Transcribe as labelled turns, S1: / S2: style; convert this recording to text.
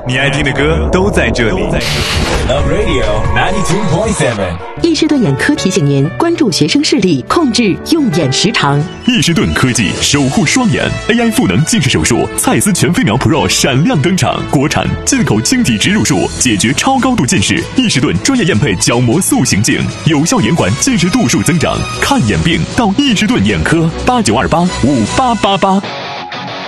S1: 你爱听的歌都在这里。
S2: Love Radio 92.7。
S3: 易士顿眼科提醒您关注学生视力，控制用眼时长。
S4: 易士顿科技守护双眼 AI 赋能近视手术，蔡司全飞秒 Pro 闪亮登场，国产进口晶体植入术，解决超高度近视。易士顿专业验配角膜塑形镜，有效延缓近视度数增长。看眼病到易士顿眼科，89285888。